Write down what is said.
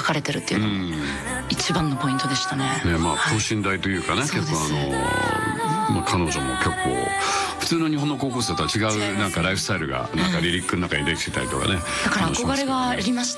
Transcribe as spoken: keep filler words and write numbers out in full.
かれてるっていうのも一番のポイントでしたね。 ね、まあ等身大というかね、結構あのまあ彼女も結構普通の日本の高校生とは違うなんかライフスタイルがなんかリリックの中にできてたりとかね。 だから憧れがありました。